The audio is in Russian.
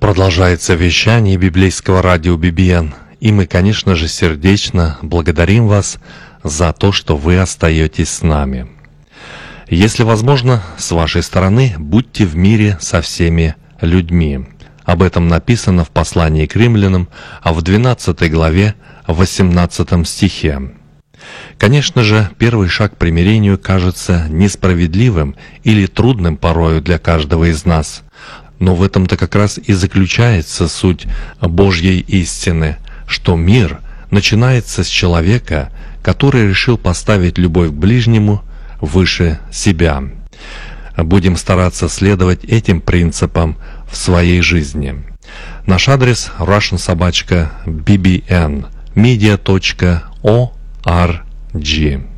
Продолжается вещание библейского радио BBN, и мы, конечно же, сердечно благодарим вас за то, что вы остаетесь с нами. Если возможно, с вашей стороны, будьте в мире со всеми людьми. Об этом написано в послании к римлянам, в 12 главе, 18 стихе. Конечно же, первый шаг к примирению кажется несправедливым или трудным порою для каждого из нас. Но в этом-то как раз и заключается суть Божьей истины, что мир начинается с человека, который решил поставить любовь к ближнему выше себя. Будем стараться следовать этим принципам в своей жизни. Наш адрес russian@bbnmedia.org.